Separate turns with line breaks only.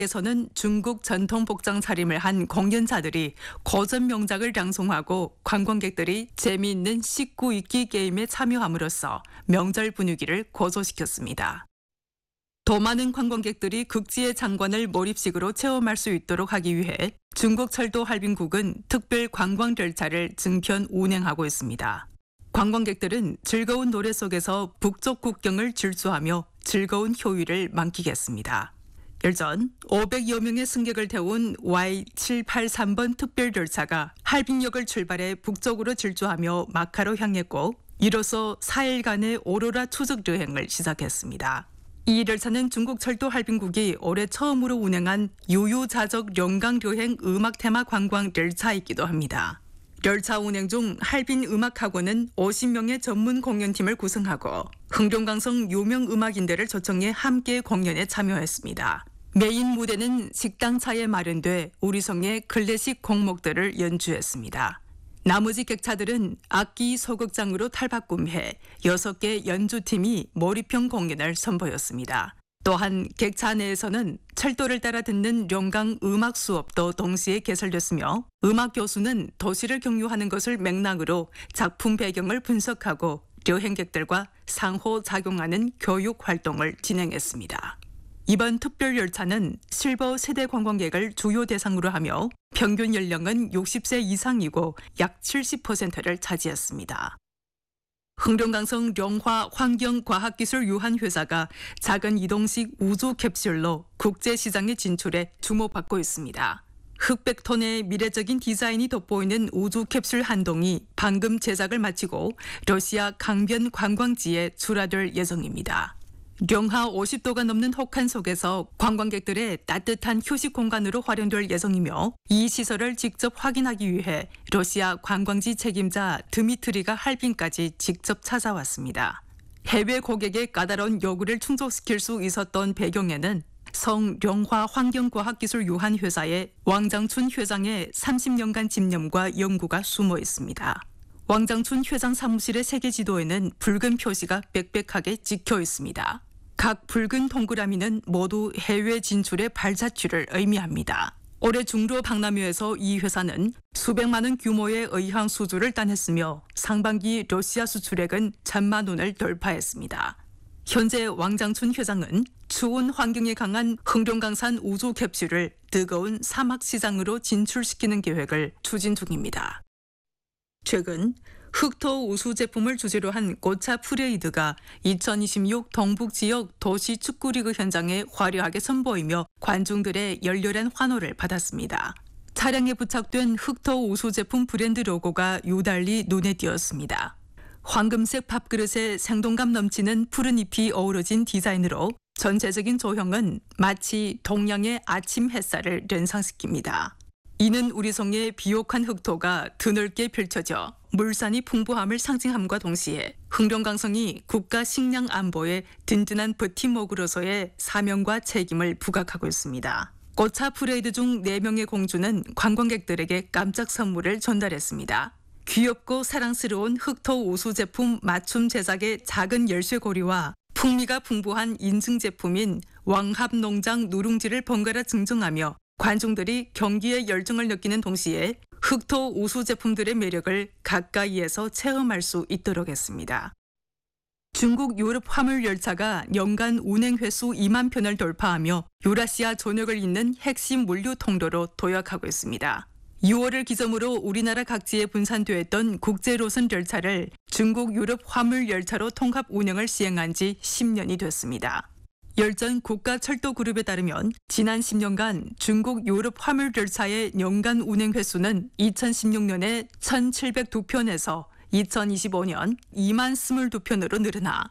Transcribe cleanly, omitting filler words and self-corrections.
에서는 중국 전통 복장 차림을 한 공연자들이 고전 명작을 낭송하고 관광객들이 재미있는 씻고 읽기 게임에 참여함으로써 명절 분위기를 고조시켰습니다. 더 많은 관광객들이 극지의 장관을 몰입식으로 체험할 수 있도록 하기 위해 중국 철도 할빈국은 특별 관광 열차를 증편 운행하고 있습니다. 관광객들은 즐거운 노래 속에서 북쪽 국경을 질주하며 즐거운 효율을 만끽했습니다. 열전 500여 명의 승객을 태운 Y783번 특별 열차가 할빈역을 출발해 북쪽으로 질주하며 마카로 향했고 이로써 4일간의 오로라 추적 여행을 시작했습니다. 이 열차는 중국 철도 할빈국이 올해 처음으로 운행한 유유자적 영광 여행 음악 테마 관광 열차이기도 합니다. 열차 운행 중 할빈 음악학원은 50명의 전문 공연팀을 구성하고 흥룡강성 유명 음악인들을 초청해 함께 공연에 참여했습니다. 메인 무대는 식당차에 마련돼 우리성의 클래식 곡목들을 연주했습니다. 나머지 객차들은 악기 소극장으로 탈바꿈해 6개 연주팀이 몰입형 공연을 선보였습니다. 또한 객차 내에서는 철도를 따라 듣는 영광 음악 수업도 동시에 개설됐으며 음악 교수는 도시를 경유하는 것을 맥락으로 작품 배경을 분석하고 여행객들과 상호작용하는 교육 활동을 진행했습니다. 이번 특별 열차는 실버 세대 관광객을 주요 대상으로 하며 평균 연령은 60세 이상이고 약 70%를 차지했습니다. 흥룡강성 영화 환경과학기술 유한회사가 작은 이동식 우주 캡슐로 국제시장에 진출해 주목받고 있습니다. 흑백톤의 미래적인 디자인이 돋보이는 우주 캡슐 한 동이 방금 제작을 마치고 러시아 강변 관광지에 출하될 예정입니다. 영하 50도가 넘는 혹한 속에서 관광객들의 따뜻한 휴식 공간으로 활용될 예정이며 이 시설을 직접 확인하기 위해 러시아 관광지 책임자 드미트리가 할빈까지 직접 찾아왔습니다. 해외 고객의 까다로운 요구를 충족시킬 수 있었던 배경에는 성영화 환경과학기술 유한회사의 왕장춘 회장의 30년간 집념과 연구가 숨어 있습니다. 왕장춘 회장 사무실의 세계 지도에는 붉은 표시가 빽빽하게 찍혀 있습니다. 각 붉은 동그라미는 모두 해외 진출의 발자취를 의미합니다. 올해 중로 박람회에서 이 회사는 수백만 원 규모의 의향 수주를 따냈으며 상반기 러시아 수출액은 1,000만 원을 돌파했습니다. 현재 왕장춘 회장은 추운 환경에 강한 흥룡강산 우주 캡슐을 뜨거운 사막 시장으로 진출시키는 계획을 추진 중입니다. 최근 흑토 우수 제품을 주제로 한 고차 프레이드가 2026 동북 지역 도시 축구리그 현장에 화려하게 선보이며 관중들의 열렬한 환호를 받았습니다. 차량에 부착된 흑토 우수 제품 브랜드 로고가 유달리 눈에 띄었습니다. 황금색 밥그릇에 생동감 넘치는 푸른 잎이 어우러진 디자인으로 전체적인 조형은 마치 동양의 아침 햇살을 연상시킵니다. 이는 우리성의 비옥한 흑토가 드넓게 펼쳐져 물산이 풍부함을 상징함과 동시에 흥룡강성이 국가 식량 안보에 든든한 버팀목으로서의 사명과 책임을 부각하고 있습니다. 고차 프레이드 중 4명의 공주는 관광객들에게 깜짝 선물을 전달했습니다. 귀엽고 사랑스러운 흑토 우수 제품 맞춤 제작의 작은 열쇠고리와 풍미가 풍부한 인증 제품인 왕합농장 누룽지를 번갈아 증정하며 관중들이 경기의 열정을 느끼는 동시에 흑토 우수 제품들의 매력을 가까이에서 체험할 수 있도록 했습니다. 중국 유럽 화물 열차가 연간 운행 횟수 2만 편을 돌파하며 유라시아 전역을 잇는 핵심 물류 통로로 도약하고 있습니다. 6월을 기점으로 우리나라 각지에 분산되었던 국제로선 열차를 중국 유럽 화물 열차로 통합 운영을 시행한 지 10년이 됐습니다. 열전 국가철도그룹에 따르면 지난 10년간 중국 유럽 화물 열차의 연간 운행 횟수는 2016년에 1,702편에서 2025년 2만 22편으로 늘어나